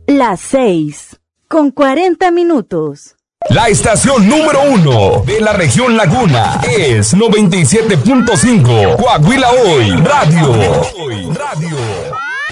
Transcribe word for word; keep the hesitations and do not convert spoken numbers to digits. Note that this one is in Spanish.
Las seis, con cuarenta minutos. La estación número uno de la región Laguna es noventa y siete punto cinco Coahuila Hoy Radio. Radio.